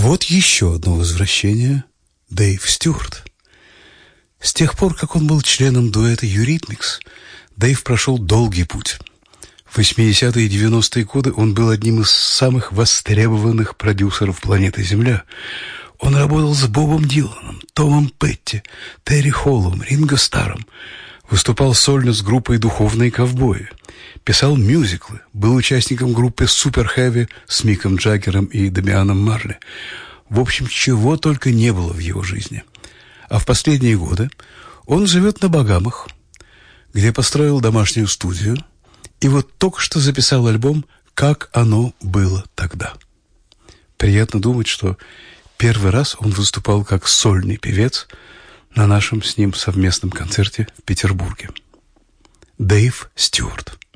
вот еще одно возвращение — Дэйв Стюарт. С тех пор, как он был членом дуэта «Юритмикс», Дэйв прошел долгий путь. В 80-е и 90-е годы он был одним из самых востребованных продюсеров планеты Земля. Он работал с Бобом Диланом, Томом Петти, Терри Холлом, Ринго Старром, выступал сольно с группой «Духовные ковбои», писал мюзиклы, был участником группы «Супер Хэви» с Миком Джаггером и Дамианом Марли. В общем, чего только не было в его жизни. А в последние годы он живет на Багамах, где построил домашнюю студию, и вот только что записал альбом «Как оно было тогда». Приятно думать, что первый раз он выступал как сольный певец на нашем с ним совместном концерте в Петербурге. Дэйв Стюарт.